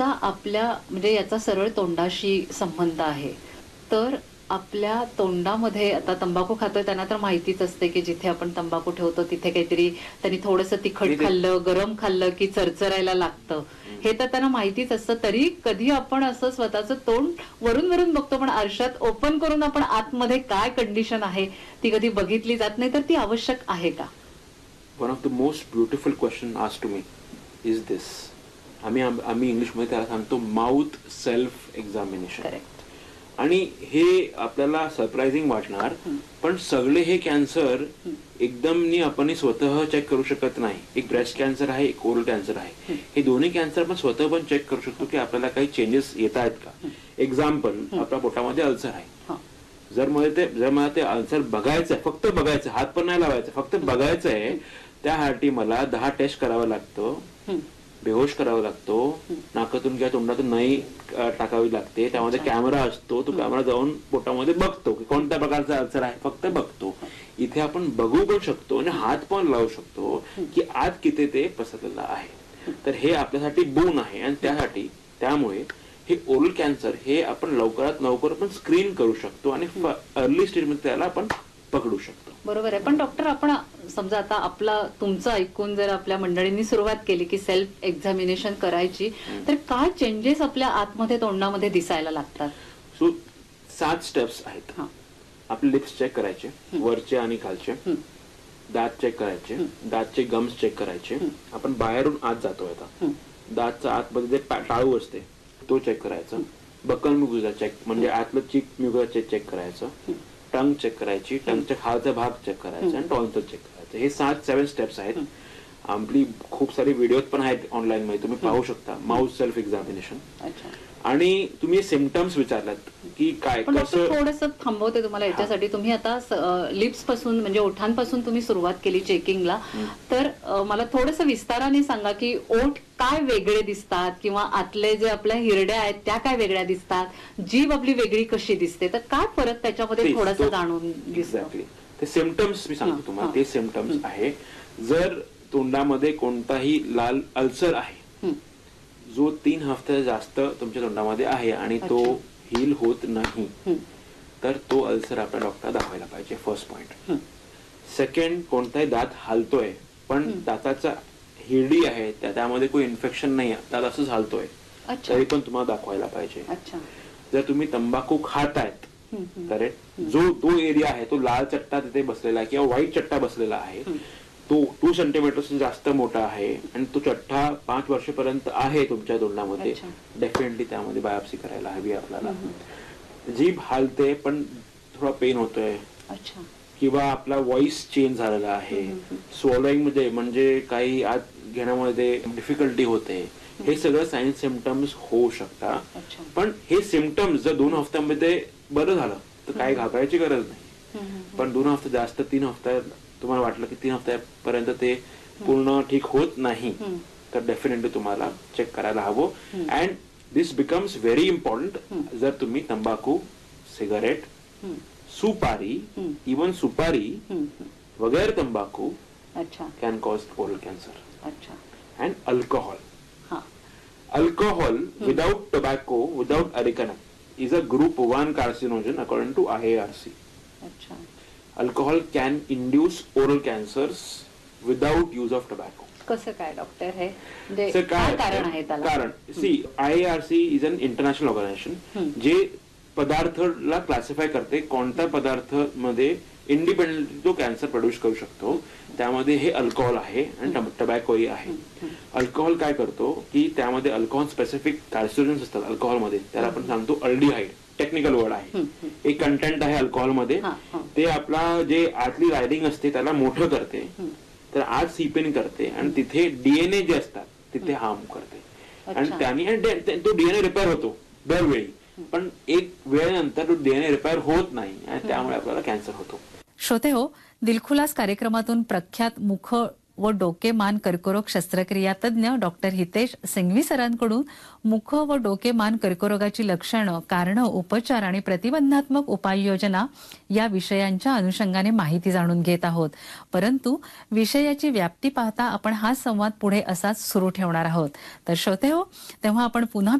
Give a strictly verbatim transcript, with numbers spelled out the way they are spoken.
आपल्या म्हणजे याचा सरळ तोंडाशी संबंध आहे. तर आपल्या तोंडामध्ये आता तंबाखू खातोय त्यांना तर माहितीच असते की जिथे आपण तंबाखू ठेवतो तिथे काहीतरी त्यांनी थोडंसं तिखट खाल्लं, गरम खाल्लं की चरचरायला लागतं. हे तर त्यांना माहितीच असतं. तरी कधी आपण असं स्वतःचं तोंड वरून वरून बघतो, पण आरशात ओपन करून आपण आतमध्ये काय कंडिशन आहे ती कधी बघितली जात नाही. तर ती आवश्यक आहे का? One of the most beautiful question asked to me is दिस. आम्ही आम्ही इंग्लिशमध्ये त्याला सांगतो माउथ सेल्फ एक्झामिनेशन. करेक्ट. आणि हे आपल्याला सरप्राइझिंग वाटणार, पण सगळे हे कॅन्सर एकदम आपण स्वतः चेक करू शकत नाही. एक ब्रेस्ट कॅन्सर आहे, एक ओरल कॅन्सर आहे. हे दोन्ही कॅन्सर आपण स्वतः पण चेक करू शकतो की आपल्याला काही चेंजेस येत आहेत का. एक्झाम्पल, आपल्या पोटामध्ये अल्सर आहे. जर मला ते जर मला ते अल्सर बघायचं आहे, फक्त बघायचं, हात पण नाही लावायचं, फक्त बघायचं आहे, त्यासाठी मला दहा टेस्ट करावं लागतं, बेहोश करावा लागतो, नाकातून किंवा तोंडातून नाही टाकावी लागते. त्यामध्ये कॅमेरा असतो, तो कॅमेरा जाऊन पोटामध्ये बघतो की कोणत्या प्रकारचा अल्सर आहे, फक्त बघतो. इथे आपण बघू पण शकतो आणि हात पण लावू शकतो की आत किती ते पसरलेलं आहे. तर हे आपल्यासाठी बोन आहे. आणि त्यासाठी त्यामुळे हे ओरल कॅन्सर हे आपण लवकरात लवकर पण स्क्रीन करू शकतो आणि अर्ली स्टेजमध्ये त्याला आपण पकडू शकतो. बरोबर आहे. पण डॉक्टर, आपण समजा आता आपला तुमचं ऐकून जर आपल्या मंडळींनी सुरुवात केली की सेल्फ एक्झामिनेशन करायची, तर काय चेंजेस आपल्या आतमध्ये तोंडामध्ये दिसायला लागतात? सो सात स्टेप्स आहेत. आपले लिप्स चेक करायचे, वरचे आणि खालचे. दात चेक करायचे, दातचे गम्स चेक करायचे. आपण बाहेरून आत जातो आता. दातचा आतमध्ये जे टाळू असते तो चेक करायचा. बकल म्युकोसा चेक म्हणजे आतलं चीक म्युकोसा चेक करायचं. टंग चेक करायची, टंगच्या खालचा भाग चेक करायचा आणि टॉन्सिल चेक करायचं. हे सात सेवन स्टेप्स आहेत. आपली खूप सारी व्हिडिओ पण आहेत ऑनलाईन मध्ये, तुम्ही पाहू शकता. Mouth self examination. आणि तुम्ही सिम्पटम्स विचारलात की काय कसं. थोडंसं थांबवते तुम्हाला याच्यासाठी. तुम्ही आता लिप्स पासून म्हणजे ओठांपासून तुम्ही सुरुवात केली चेकिंगला, तर मला थोडंसं विस्ताराने सांगा की ओठ काय वेगळे दिसतात किंवा आतले जे आपल्या हिरड्या आहेत त्या काय वेगळ्या दिसतात, जीभ आपली वेगळी कशी दिसते, तर काय फरक त्याच्यामध्ये थोडासा जाणून दिसतो. ते सिम्पटम्स मी सांगतो तुम्हाला. ते सिम्पटम्स आहे, जर तोंडामध्ये कोणताही लाल अल्सर आहे जो तीन हफ्ते जास्त तुमच्या तोंडामध्ये आहे आणि तो हील होत नाही, तर तो अल्सर आपल्या डॉक्टर दाखवायला पाहिजे. First point. सेकंड, कोणताही दात हालतोय पण दाताचा हिरडी आहे त्यामध्ये કોઈ इन्फेक्शन नाही, दात असंच हालतोय, तरी पण तुम्हाला दाखवायला पाहिजे. जर तुम्ही तंबाखू खातायत, करेक्ट, जो तो एरिया आहे तो लाल चट्टा तिथे बसलेला आहे किंवा व्हाईट चट्टा बसलेला आहे, तो टू सेंटीमीटर जास्त मोठा आहे आणि तो चट्टा पाच वर्षापर्यंत आहे तुमच्या तोंडामध्ये, डेफिनेटली त्यामध्ये बायोप्सी करायला हवी आपल्याला. जीभ हालते पण थोडा पेन होतोय किंवा आपला व्हॉइस चेंज झालेला आहे, स्वॉलोइंग मध्ये म्हणजे काही आत घेण्यामध्ये डिफिकल्टी होते, हे सगळं साइन सिम्पटम्स होऊ शकतात. पण हे सिम्पटम्स जर दोन हफ्त्यामध्ये बरं झालं तर काही घाबरायची गरज नाही. पण दोन हफ्ते जास्त, तीन हफ्त्यात तुम्हाला वाटलं की तीन हफ्त्यापर्यंत ते पूर्ण ठीक होत नाही, तर डेफिनेटली तुम्हाला चेक करायला हवं. And this becomes very important जर तुम्ही तंबाखू, सिगारेट, सुपारी, इवन सुपारी वगैरे तंबाखू can cause oral cancer. And alcohol. अल्कोहol without tobacco, without arecanum is a group one carcinogen according to I A R C. Alcohol can induce oral cancers without use of tobacco. कसं काय doctor हे? म्हणजे काय कारण आहे त्याला? कारण C I A R C is an international organization जे पदार्थला क्लासिफाय करते कोणत्या पदार्थ मध्ये इंडिपेंडेंटली तो कॅन्सर प्रोड्यूस करू शकतो. त्यामध्ये हे अल्कोहॉल आहे आणि टबॅकोही आहे. अल्कोहॉल काय करतो की त्यामध्ये अल्कोहॉल स्पेसिफिक कार्सिनोजेन्स असतात अल्कोहॉलमध्ये, त्याला आपण सांगतो अल्डिहाइड, टेक्निकल वर्ड आहे. एक कंटेंट आहे अल्कोहॉलमध्ये, ते आपला जे आतली रायडिंग असते त्याला मोठं करते, तर आत सीपेन करते आणि तिथे डीएनए जे असतात तिथे हार्म करते. आणि त्याने तो डीएनए रिपेअर होतो दरवेळी, पण एक वेळेनंतर तो डीएनए रिपेअर होत नाही आणि त्यामुळे आपल्याला कॅन्सर होतो. श्रोते हो, दिलखुलास कार्यक्रमातून प्रख्यात मुख व डोके मान कर्करोग शस्त्रक्रिया तज्ञ डॉक्टर हितेश सिंघवी सरांकडून मुख व डोके मान कर्करोगाची लक्षणं, कारणं, उपचार आणि प्रतिबंधात्मक उपाययोजना या विषयांच्या अनुषंगाने माहिती जाणून घेत आहोत. परंतु विषयाची व्याप्ती पाहता आपण हा संवाद पुढे असाच सुरू ठेवणार आहोत. तर श्रोते हो, तेव्हा आपण पुन्हा